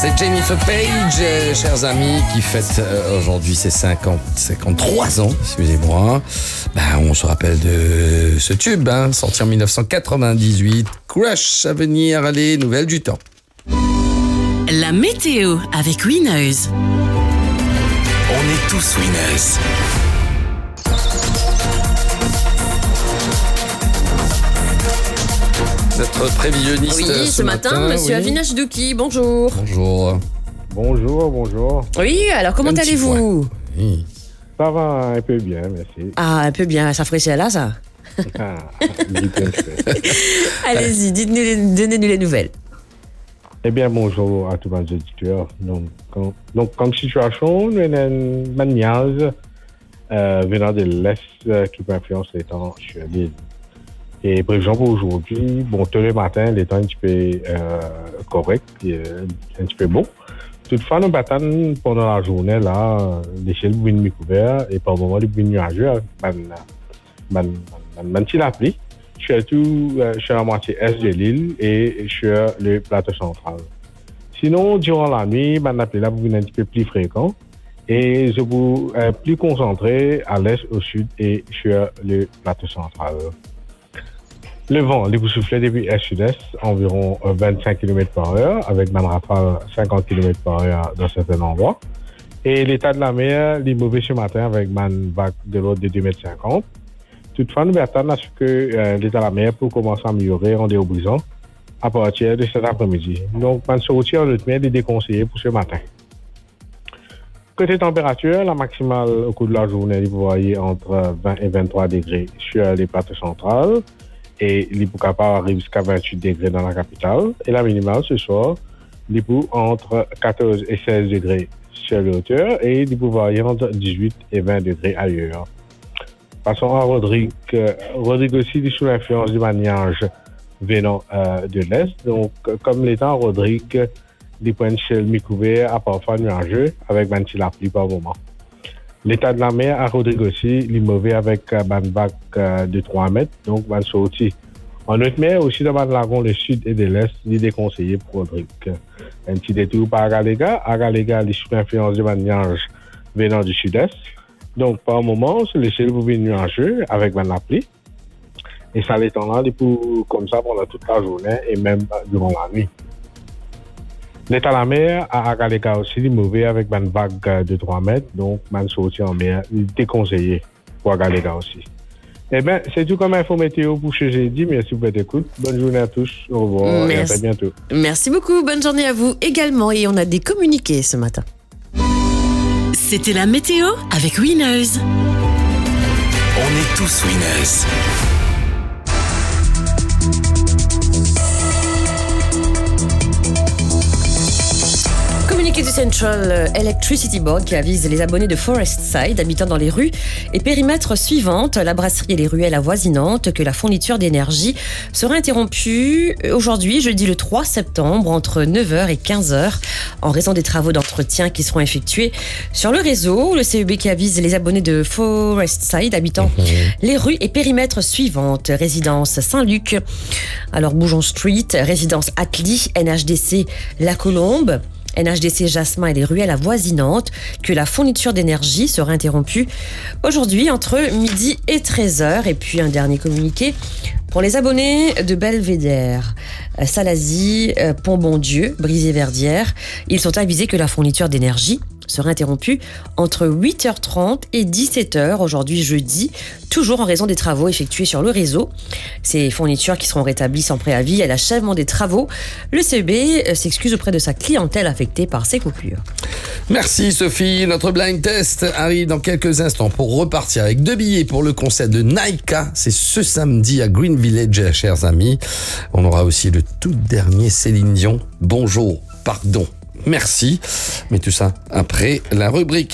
C'est Jennifer Page, chers amis, qui fête aujourd'hui ses 53 ans, excusez-moi. On se rappelle de ce tube, sorti en 1998. Crush à venir, allez, nouvelles du temps. La météo avec Winners. On est tous winners. Notre prévisionniste ce matin, monsieur Avinash Douki, bonjour. Bonjour. Oui, alors comment allez-vous? Oui. Ça va un peu bien, merci. Ah, un peu bien, ça fraîchit là, ça. Allez-y, donnez-nous les nouvelles. Eh bien, bonjour à tous les auditeurs. Donc, comme situation, nous avons une maniage venant de l'Est qui peut influencer les temps sur l'île. Et par exemple, aujourd'hui, tous les matins, les temps un petit peu correct, un petit peu bon. Toutefois, nous battons pendant la journée, là, les ciels vont être couverts et par moments, les vont nuageux, petit la pluie, surtout sur la moitié est de l'île et sur le plateau central. Sinon, durant la nuit, la pluie là, vous venez un petit peu plus fréquent et je vous plus concentré à l'est, au sud et sur le plateau central. Le vent, il vous souffle depuis est-sud-est, environ 25 km/h, avec une rafale 50 km/h dans certains endroits. Et l'état de la mer, il est mauvais ce matin avec une vague de l'ordre de 2,50 m. Toutefois, nous attendons à ce que l'état de la mer peut commencer à améliorer en déobrisant à partir de cet après-midi. Donc, une sortie en haute mer est déconseillée pour ce matin. Côté température, la maximale au cours de la journée, vous voyez entre 20 et 23 degrés sur les plateaux centrales. Et l'Ipoucapa arrive jusqu'à 28 degrés dans la capitale. Et la minimale ce soir, l'Ipou entre 14 et 16 degrés sur les hauteurs et l'Ipou varie entre 18 et 20 degrés ailleurs. Passons à Rodrigue. Rodrigue aussi est sous l'influence du maniage venant de l'Est. Donc, comme l'étant Rodrigue, les points de ciel mi-couverts à parfois nuageux avec un petit la pluie par moment. L'état de la mer à Rodrigue aussi, il est mauvais avec une vague de 3 mètres, donc une sortie. En haute mer, aussi dans le lagon, le sud et de l'est, il est déconseillé pour Rodrigue. Un petit détour par Agalega. Agalega, il est sous l'influence du nuage venant du sud-est. Donc, par moment, le ciel vous vient nuageux avec la pluie. Et ça l'étend là, comme ça pendant toute la journée et même durant la nuit. L'état de la mer à Agalega aussi est mauvais avec une vague de 3 mètres, donc une sortie en mer est déconseillée pour Agalega aussi. Eh bien, c'est tout comme info météo pour ce jeudi. Merci pour votre écoute. Bonne journée à tous. Au revoir et à très bientôt. Merci beaucoup. Bonne journée à vous également. Et on a des communiqués ce matin. C'était la météo avec Winners. On est tous winners. Communiqué du Central Electricity Board qui avise les abonnés de Forest Side habitant dans les rues et périmètres suivantes, la brasserie et les ruelles avoisinantes, que la fourniture d'énergie sera interrompue aujourd'hui, jeudi le 3 septembre, entre 9h et 15h, en raison des travaux d'entretien qui seront effectués sur le réseau. Le CEB qui avise les abonnés de Forest Side habitant les rues et périmètres suivantes, résidence Saint-Luc, alors Boujon Street, résidence Atli, NHDC La Colombe, NHDC Jasmin et les ruelles avoisinantes, que la fourniture d'énergie sera interrompue aujourd'hui entre midi et 13h. Et puis un dernier communiqué pour les abonnés de Belvédère, Salazie, Pont-Bon-Dieu, Brisé-Verdière. Ils sont avisés que la fourniture d'énergie sera interrompue entre 8h30 et 17h aujourd'hui jeudi, toujours en raison des travaux effectués sur le réseau. Ces fournitures qui seront rétablies sans préavis à l'achèvement des travaux. Le CEB s'excuse auprès de sa clientèle affectée par ces coupures. Merci Sophie. Notre blind test arrive dans quelques instants pour repartir avec 2 billets pour le concert de Naika. C'est ce samedi à Green Village, chers amis. On aura aussi le tout dernier Céline Dion. Bonjour, pardon, merci. Mais tout ça après la rubrique.